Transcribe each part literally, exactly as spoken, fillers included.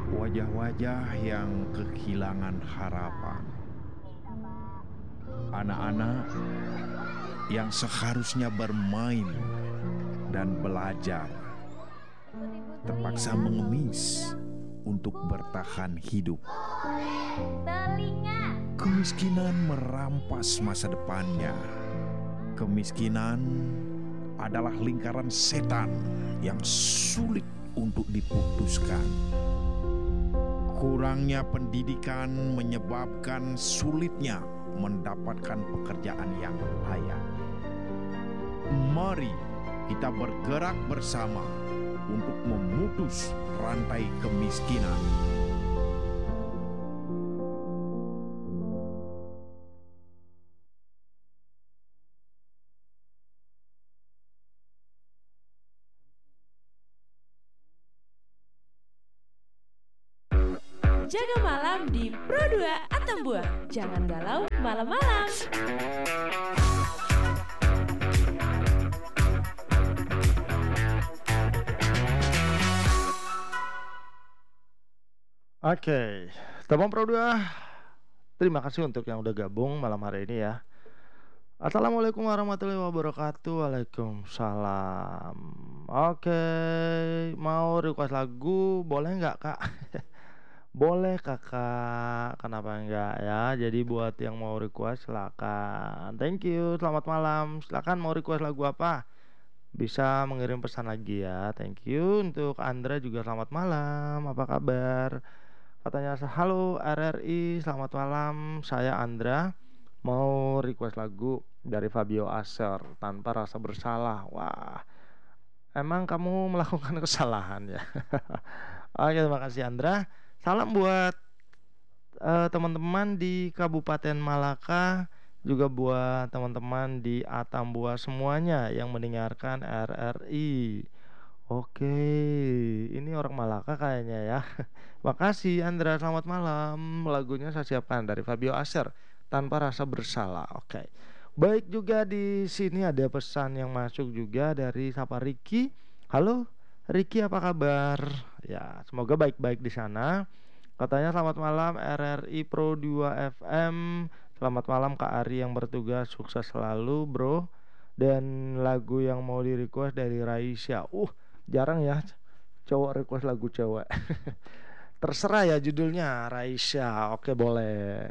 Wajah-wajah yang kehilangan harapan. Anak-anak yang seharusnya bermain dan belajar terpaksa mengemis untuk bertahan hidup. Kemiskinan merampas masa depannya. Kemiskinan adalah lingkaran setan yang sulit untuk diputuskan. Kurangnya pendidikan menyebabkan sulitnya mendapatkan pekerjaan yang layak. Mari kita bergerak bersama untuk memutus rantai kemiskinan. Jaga malam di Pro dua Atambua. Jangan galau malam-malam. Oke, teman Pro dua, terima kasih untuk yang udah gabung malam hari ini ya. Assalamualaikum warahmatullahi wabarakatuh. Waalaikumsalam. Oke, mau request lagu boleh nggak kak? Boleh kakak, kenapa enggak ya? Jadi buat yang mau request silakan. Thank you, selamat malam. Silakan mau request lagu apa? Bisa mengirim pesan lagi ya. Thank you. Untuk Andra juga selamat malam. Apa kabar? Katanya halo R R I, selamat malam. Saya Andra. Mau request lagu dari Fabio Acer, Tanpa Rasa Bersalah. Wah, emang kamu melakukan kesalahan ya? Oke, terima kasih Andra. Salam buat uh, teman-teman di Kabupaten Malaka, juga buat teman-teman di Atambua semuanya yang mendengarkan R R I. Oke, ini orang Malaka kayaknya ya. Makasih Andra, selamat malam. Lagunya saya siapkan dari Fabio Acer, Tanpa Rasa Bersalah. Oke. Baik, juga di sini ada pesan yang masuk juga dari Sapa Riki. Halo Riki, apa kabar? Ya, semoga baik-baik di sana. Katanya selamat malam R R I Pro dua F M. Selamat malam Kak Ari yang bertugas, sukses selalu bro. Dan lagu yang mau di request dari Raisya. Uh, jarang ya cowok request lagu cewek. Terserah ya judulnya Raisya. Oke, boleh.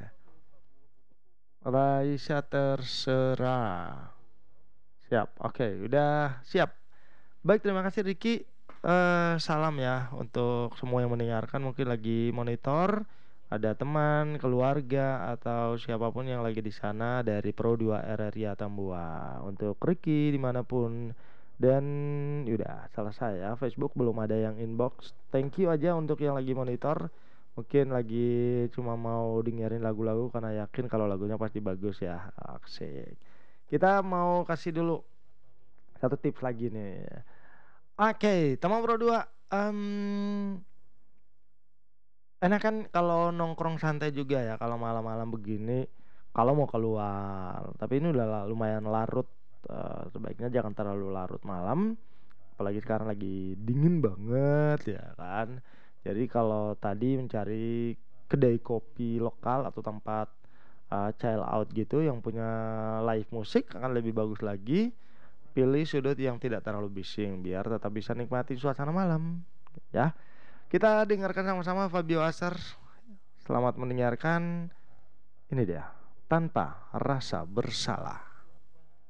Raisya terserah. Siap. Oke, udah siap. Baik, terima kasih Riki. Uh, salam ya untuk semua yang mendengarkan, mungkin lagi monitor, ada teman, keluarga atau siapapun yang lagi di sana dari Pro dua R R I Atambua. Untuk Riki dimanapun. Dan yaudah selesai ya. Facebook belum ada yang inbox. Thank you aja untuk yang lagi monitor. Mungkin lagi cuma mau dengerin lagu-lagu karena yakin kalau lagunya pasti bagus ya. Asik. Kita mau kasih dulu satu tips lagi nih. Oke, teman Pro dua, um, enak kan kalau nongkrong santai juga ya kalau malam-malam begini, kalau mau keluar. Tapi ini udah lumayan larut, uh, sebaiknya jangan terlalu larut malam. Apalagi sekarang lagi dingin banget ya kan. Jadi kalau tadi mencari kedai kopi lokal atau tempat uh, chill out gitu yang punya live musik akan lebih bagus lagi. Pilih sudut yang tidak terlalu bising biar tetap bisa nikmati suasana malam ya. Kita dengarkan sama-sama Fabio Acer. Selamat mendengarkan. Ini dia, Tanpa Rasa Bersalah.